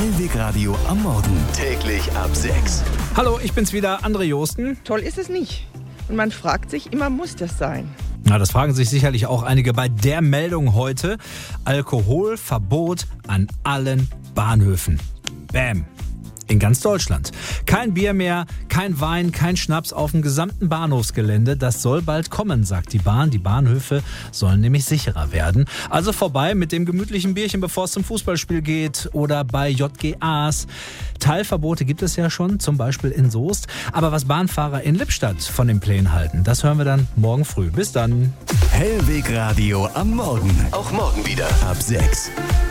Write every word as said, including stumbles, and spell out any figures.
Hellweg Radio am Morgen. Täglich ab sechs. Hallo, ich bin's wieder, André Joosten. Toll ist es nicht. Und man fragt sich immer, muss das sein? Na, das fragen sich sicherlich auch einige bei der Meldung heute. Alkoholverbot an allen Bahnhöfen. Bäm. In ganz Deutschland. Kein Bier mehr, kein Wein, kein Schnaps auf dem gesamten Bahnhofsgelände. Das soll bald kommen, sagt die Bahn. Die Bahnhöfe sollen nämlich sicherer werden. Also vorbei mit dem gemütlichen Bierchen, bevor es zum Fußballspiel geht oder bei J G As. Teilverbote gibt es ja schon, zum Beispiel in Soest. Aber was Bahnfahrer in Lippstadt von den Plänen halten, das hören wir dann morgen früh. Bis dann. Hellweg Radio am Morgen. Auch morgen wieder ab sechs.